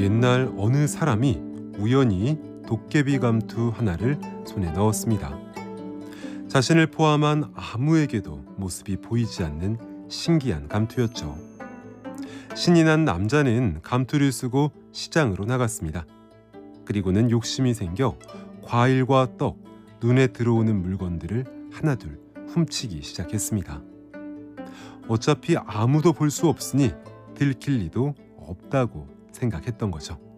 옛날 어느 사람이 우연히 도깨비 감투 하나를 손에 넣었습니다. 자신을 포함한 아무에게도 모습이 보이지 않는 신기한 감투였죠. 신이 난 남자는 감투를 쓰고 시장으로 나갔습니다. 그리고는 욕심이 생겨 과일과 떡, 눈에 들어오는 물건들을 하나둘 훔치기 시작했습니다. 어차피 아무도 볼 수 없으니 들킬 리도 없다고 생각했던 거죠.